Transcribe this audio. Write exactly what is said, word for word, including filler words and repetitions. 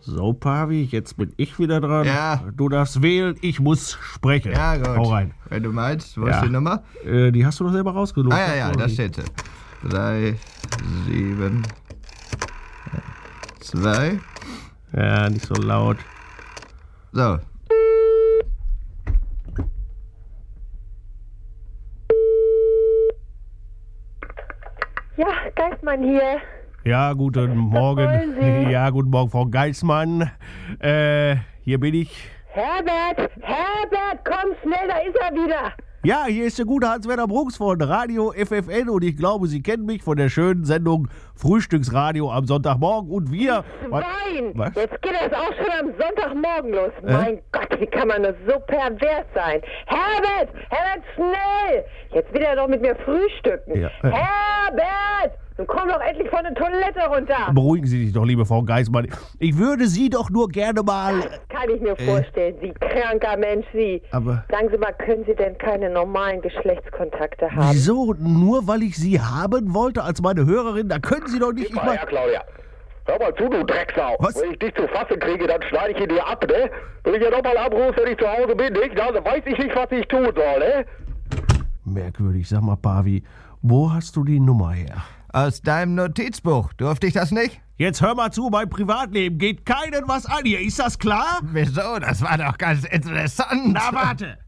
So, Pavi, jetzt bin ich wieder dran. Ja. Du darfst wählen, ich muss sprechen. Ja, gut. Hau rein. Wenn du meinst, wo Ja. ist die Nummer? Äh, die hast du doch selber rausgesucht. Ah, ja, ja, da steht sie. Drei, sieben, zwei. Ja, nicht so laut. So. Ja, Geistmann hier. Ja, guten Morgen. wollen Sie? Ja, guten Morgen, Frau Geismann. Äh, hier bin ich. Herbert, Herbert, komm schnell, da ist er wieder. Ja, hier ist der gute Hans-Werner Brooks von Radio F F N und ich glaube, Sie kennen mich von der schönen Sendung Frühstücksradio am Sonntagmorgen und wir... Wein, Was? jetzt geht das auch schon am Sonntagmorgen los. Mein Gott, wie kann man nur so pervers sein? Herbert, Herbert, schnell. Jetzt will er doch mit mir frühstücken. Ja, äh. Herbert, nun komm doch endlich von der Toilette runter. Beruhigen Sie sich doch, liebe Frau Geismann. Ich würde Sie doch nur gerne mal... Kann ich mir vorstellen, Sie kranker Mensch, Sie. Aber- Sagen Sie mal, können Sie denn keine normalen Geschlechtskontakte haben? Wieso? Nur weil ich Sie haben wollte als meine Hörerin? Da können Sie doch nicht... Ich Mal mein, her, Claudia. Hör mal zu, du Drecksau. Was? Wenn ich dich zu fassen kriege, dann schneide ich ihn dir ab, ne? Wenn ich ja nochmal anrufe, wenn ich zu Hause bin, nicht? Dann weiß ich nicht, was ich tun soll, ne? merkwürdig. Sag mal, Pavi, wo hast du die Nummer her? Aus deinem Notizbuch. Durfte ich das nicht? Jetzt hör mal zu, mein Privatleben geht keinen was an hier. Ist das klar? Wieso? Das war doch ganz interessant. Na, warte.